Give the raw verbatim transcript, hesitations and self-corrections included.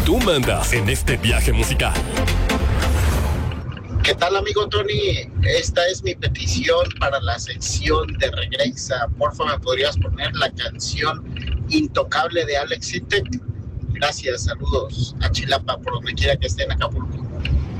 Tú mandas en este viaje musical. ¿Qué tal, amigo Tony? Esta es mi petición para la sección de Regresa. Porfa, ¿me podrías poner la canción Intocable de Alex Intec? Gracias, saludos a Chilapa, por donde quiera que esté en Acapulco.